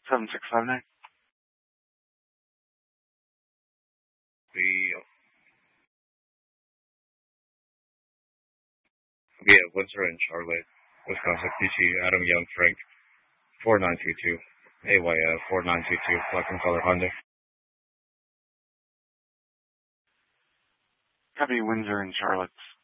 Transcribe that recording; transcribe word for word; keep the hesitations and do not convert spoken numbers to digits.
seven six five nine. We, we have Windsor and Charlotte, Wisconsin, P T, Adam Young, Frank, four nine two two, A Y F, four nine two two, black and color Honda. Copy Windsor and Charlotte.